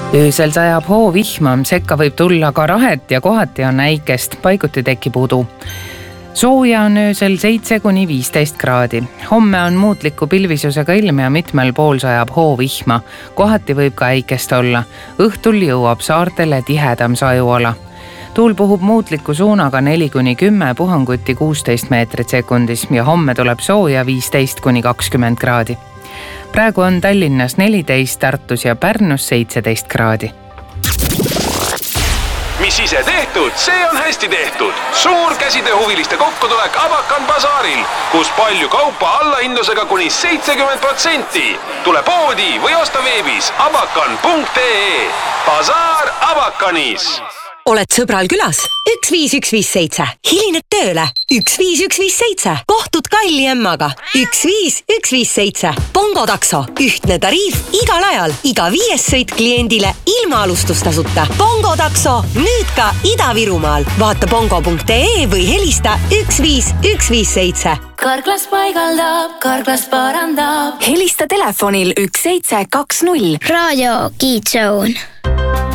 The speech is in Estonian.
Öösel sajab hoovihma, sekka võib tulla ka rahet ja kohati on äikest, paiguti tekib udu. Sooja on öösel 7–15 kraadi. Homme on muutliku pilvisusega ilm ja mitmel pool sajab hoovihma. Kohati võib ka äikest olla. Õhtul jõuab saartele tihedam sajuala. Tuul puhub muutliku suunaga 4–10, puhanguti 16 meetrit sekundis ja homme tuleb sooja 15–20 kraadi. Praegu on Tallinnas 14, Tartus ja Pärnus 17 kraadi. Mis ise tehtud, see on hästi tehtud. Suur käsitööhuviliste kokkutulek Abakan Bazaaril, kus palju kaupa allahindlusega kuni 70%. Tule poodi või osta veebis abakan.ee. Bazaar Abakanis. Oled sõbral külas? 15157. Hilined tööle? 15157. Kohtud Kalli emmaga? 15157. Bongo takso. Ühtne tariif igal ajal. Iga 5 sõit kliendile ilma alustustasuta. Bongo takso. Nüüd ka Ida-Virumaal. Vaata bongo.ee või helista 15157. Karklas paigaldab, Karklas parandab. Helista telefonil 1720. Radio Kids Zone.